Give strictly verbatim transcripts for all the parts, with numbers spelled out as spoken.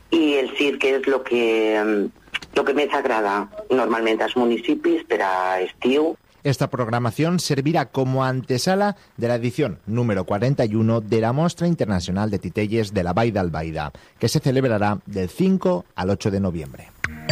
i el circ és el que, lo que més agrada normalment als municipis per a estiu. Esta programación servirá como antesala de la edición número cuarenta y uno de la Mostra Internacional de Titelles de la Vall d'Albaida, que se celebrará del cinco al ocho de noviembre.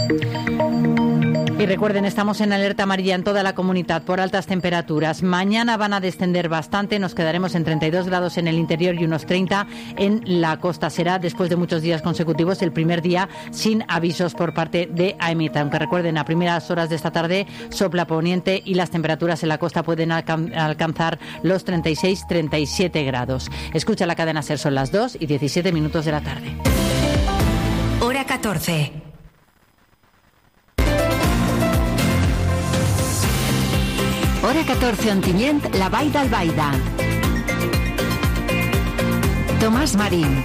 Y recuerden, estamos en alerta amarilla en toda la comunidad por altas temperaturas. Mañana van a descender bastante, nos quedaremos en treinta y dos grados en el interior y unos treinta en la costa. Será, después de muchos días consecutivos, el primer día sin avisos por parte de AEMET. Aunque recuerden, a primeras horas de esta tarde sopla poniente y las temperaturas en la costa pueden alcan- alcanzar los treinta y seis treinta y siete grados. Escucha la cadena SER, son las dos y diecisiete minutos de la tarde. Hora catorce. Hora catorce, Ontinyent, la Vall d'Albaida. Tomàs Marín.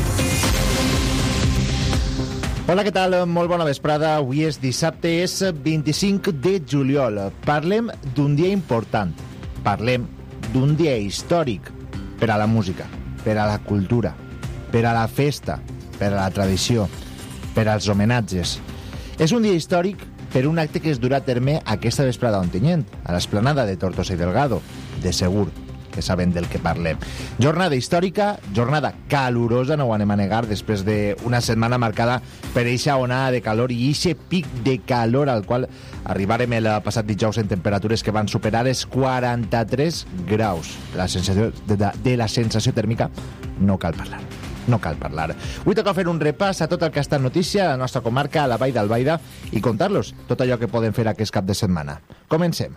Hola, què tal? Molt bona vesprada. Avui és dissabte, és vint-i-cinc de juliol. Parlem d'un dia important. Parlem d'un dia històric per a la música, per a la cultura, per a la festa, per a la tradició, per als homenatges. És un dia històric per un acte que es durà a terme aquesta vesprada a Ontinyent, a l'esplanada de Tortosa i Delgado, de segur que saben del que parlem. Jornada històrica, jornada calurosa, no ho anem a negar, després d'una setmana marcada per eixa onada de calor i eixe pic de calor al qual arribarem el passat dijous en temperatures que van superar els quaranta-tres graus. La sensació de, de la sensació tèrmica no cal parlar. No cal parlar. Avui toca fer un repàs a tot el que ha estat notícia a la nostra comarca, a la Vall d'Albaida, i contar-los tot allò que poden fer aquest cap de setmana. Comencem.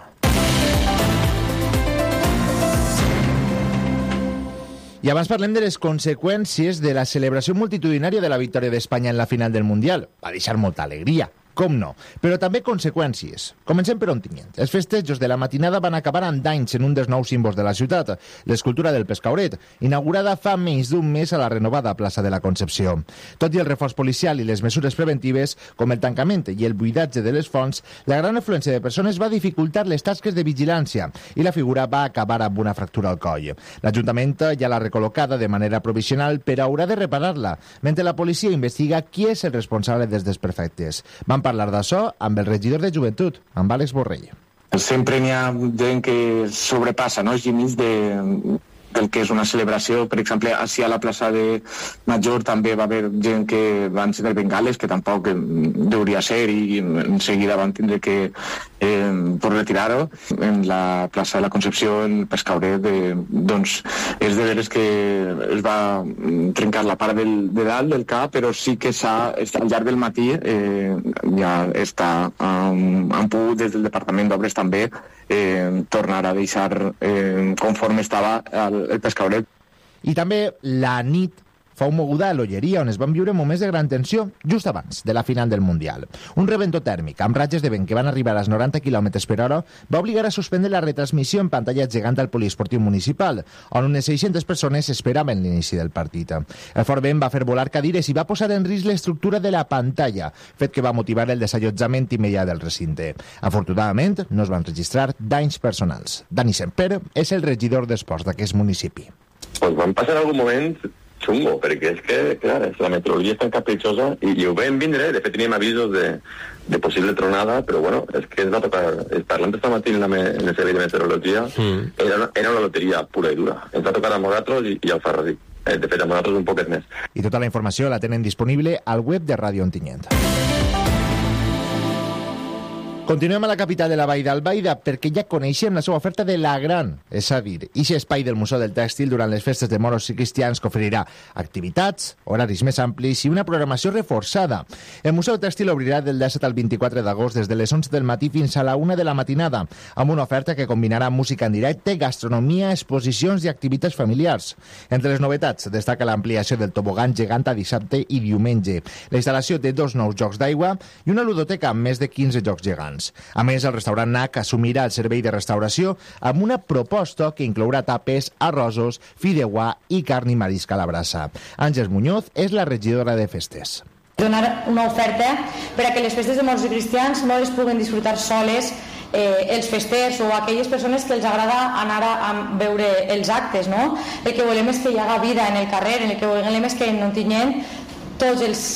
I abans parlem de les conseqüències de la celebració multitudinària de la victòria d'Espanya en la final del Mundial. Va deixar molta alegria, com no, però també conseqüències. Comencem per Ontinyent. Els festejos de la matinada van acabar amb danys en un dels nous símbols de la ciutat, l'escultura del Pescauret, inaugurada fa menys d'un mes a la renovada plaça de la Concepció. Tot i el reforç policial i les mesures preventives, com el tancament i el buidatge de les fonts, la gran afluència de persones va dificultar les tasques de vigilància i la figura va acabar amb una fractura al coll. L'Ajuntament ja l'ha recol·locada de manera provisional, però haurà de reparar-la, mentre la policia investiga qui és el responsable dels desperfectes. Van parlar d'això amb el regidor de Joventut, amb Àlex Borrell. Sempre n'hi ha gent que sobrepassa, no?, els límits de, del que és una celebració. Per exemple, així a la plaça de Major també va haver gent que van ser bengales, que tampoc hauria ser, i en seguida van tindre que eh, per retirar-ho. En la plaça de la Concepció, en Pescauret, eh, doncs és de veres que es va trencar la part del, de dalt del cap, però sí que s'ha, al llarg del matí eh, ja està um, han pogut des del Departament d'Obres també eh, tornar a deixar eh, conforme estava el, el Pescauret. I també la nit fou moguda a l'Olleria, on es van viure moments de gran tensió just abans de la final del Mundial. Un reventó tèrmic amb ratges de vent que van arribar als noranta quilòmetres per hora va obligar a suspendre la retransmissió en pantalla gegant al poliesportiu municipal, on unes seiscentes persones esperaven l'inici del partit. El fort vent va fer volar cadires i va posar en risc l'estructura de la pantalla, fet que va motivar el desallotjament immediat del recinte. Afortunadament, no es van registrar danys personals. Dani Semper és el regidor d'esports d'aquest municipi. Pues van passar algun moment xungo, perquè és que, clar, la meteorologia és tan capritxosa i, i ho vam vindre. De fet, teníem avisos de, de possible tronada, però bueno, és que ens va tocar, parlant d'esta matí en, la, en el servei de meteorologia, mm. era, una, era una loteria pura i dura. Ens va tocar a nosaltres i, i al Ferrari. De fet, a nosaltres un poquet més. I tota la informació la tenen disponible al web de Ràdio Ontinyent. Continuem a la capital de la Vall d'Albaida perquè ja coneixem la seva oferta de la Gran, és a dir, ixe espai del Museu del Tèxtil durant les festes de moros i cristians que oferirà activitats, horaris més amplis i una programació reforçada. El Museu Tèxtil obrirà del disset al vint-i-quatre d'agost des de les onze del matí fins a la una de la matinada, amb una oferta que combinarà música en directe, gastronomia, exposicions i activitats familiars. Entre les novetats destaca l'ampliació del tobogan gegant a dissabte i diumenge, la instal·lació de dos nous jocs d'aigua i una ludoteca amb més de quinze jocs gegants. A més, el restaurant N A C assumirà el servei de restauració amb una proposta que inclourà tapes, arrosos, fideuà i carn i marisc a la brasa. Àngels Muñoz és la regidora de festes. Donar una oferta per a que les festes de moros i cristians no les puguen disfrutar soles eh, els festers o aquelles persones que els agrada anar a, a veure els actes, no? El que volem és que hi haga vida en el carrer, el que volem és que en Ontinyent tots els